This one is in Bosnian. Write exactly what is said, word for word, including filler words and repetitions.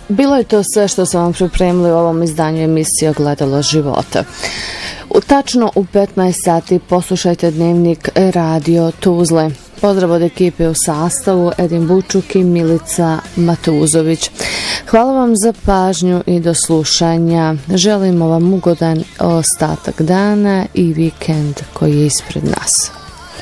Bilo je to sve što sam vam pripremili u ovom izdanju emisije Ogledalo života. U tačno u petnaest sati poslušajte dnevnik Radio Tuzle. Pozdrav od ekipe u sastavu Edin Bučuk i Milica Matuzović. Hvala vam za pažnju i do slušanja. Želimo vam ugodan ostatak dana i vikend koji je ispred nas.